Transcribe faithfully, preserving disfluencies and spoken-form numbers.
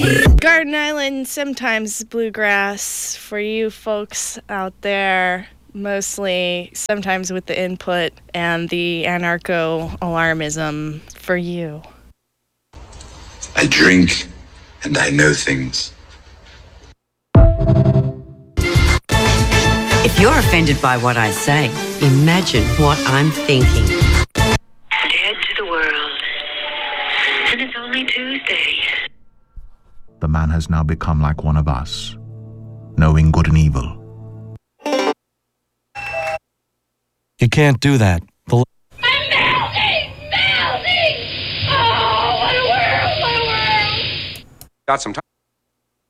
Garden Island, sometimes bluegrass for you folks out there, mostly sometimes with the input and the anarcho-alarmism for you. I drink and I know things. If you're offended by what I say, imagine what I'm thinking. Dead to the world. And it's only Tuesday. The man has now become like one of us, knowing good and evil. You can't do that. The I'm melting! Melting! Oh, what a world! What a world! Got some time.